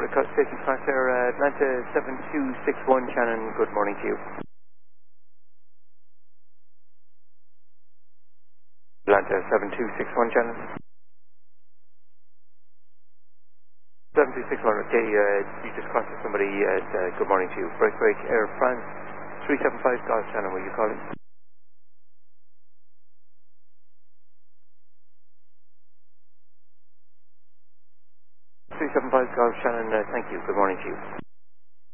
Station Park there, Atlanta 7261, Shannon, good morning to you. Atlanta 7261, Shannon. 7261, okay, you just crossed with somebody, good morning to you. Break, Air France 375 Golf, Shannon, will you call in? 375 Golf, Shannon, thank you, good morning to you.